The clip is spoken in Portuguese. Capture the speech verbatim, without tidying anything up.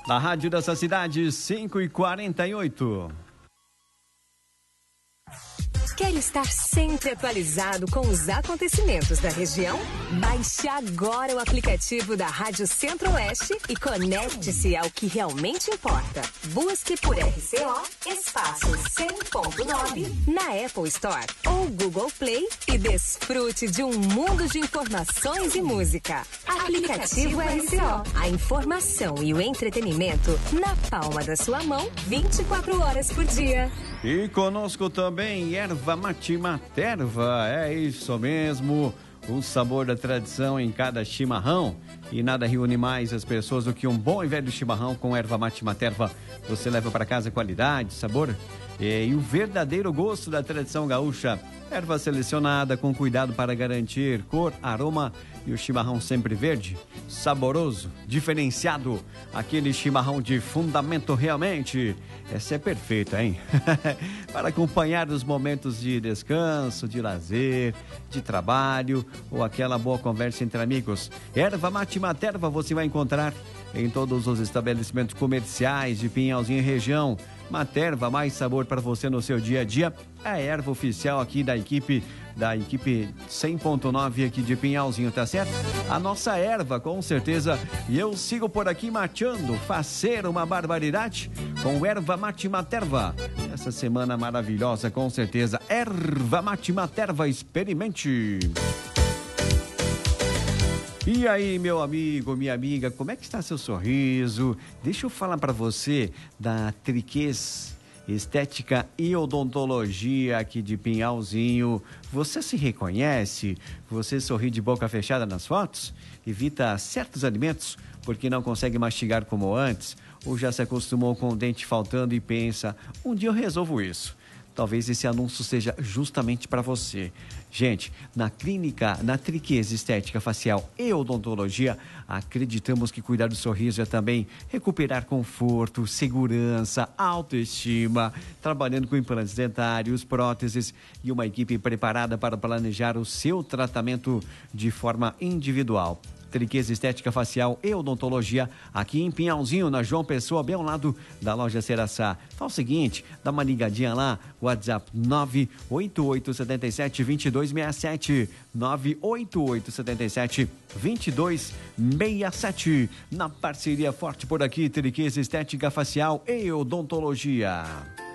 Na rádio dessa cidade, cinco e quarenta e oito. Quer estar sempre atualizado com os acontecimentos da região? Baixe agora o aplicativo da Rádio Centro-Oeste e conecte-se ao que realmente importa. Busque por R C O espaço cem ponto nove na Apple Store ou Google Play e desfrute de um mundo de informações e música. Aplicativo R C O. A informação e o entretenimento na palma da sua mão, vinte e quatro horas por dia. E conosco também, erva mate Materva, é isso mesmo, o sabor da tradição em cada chimarrão. E nada reúne mais as pessoas do que um bom e velho chimarrão com erva mate Materva. Você leva para casa qualidade, sabor e, e o verdadeiro gosto da tradição gaúcha. Erva selecionada com cuidado para garantir cor, aroma e o chimarrão sempre verde, saboroso, diferenciado. Aquele chimarrão de fundamento realmente. Essa é perfeita, hein? Para acompanhar os momentos de descanso, de lazer, de trabalho ou aquela boa conversa entre amigos. Erva mate Materva você vai encontrar em todos os estabelecimentos comerciais de Pinhalzinho e região. Materva, mais sabor para você no seu dia a dia. A erva oficial aqui da equipe, da equipe cem ponto nove aqui de Pinhalzinho, tá certo? A nossa erva, com certeza. E eu sigo por aqui mateando, fazer uma barbaridade com erva mate Materva. Essa semana maravilhosa, com certeza. Erva mate Materva, experimente. E aí, meu amigo, minha amiga, como é que está seu sorriso? Deixa eu falar para você da Triquês Estética e Odontologia aqui de Pinhalzinho. Você se reconhece? Você sorri de boca fechada nas fotos? Evita certos alimentos porque não consegue mastigar como antes? Ou já se acostumou com o dente faltando e pensa, um dia eu resolvo isso? Talvez esse anúncio seja justamente para você. Gente, na clínica, na Triquês Estética Facial e Odontologia, acreditamos que cuidar do sorriso é também recuperar conforto, segurança, autoestima, trabalhando com implantes dentários, próteses e uma equipe preparada para planejar o seu tratamento de forma individual. Triquês Estética Facial e Odontologia, aqui em Pinhalzinho, na João Pessoa, bem ao lado da loja Ceraçá. Fala o seguinte, dá uma ligadinha lá, WhatsApp nove oito oito sete sete, dois dois seis sete, nove oito oito sete sete, dois dois seis sete. Na parceria forte por aqui, Triquês Estética Facial e Odontologia.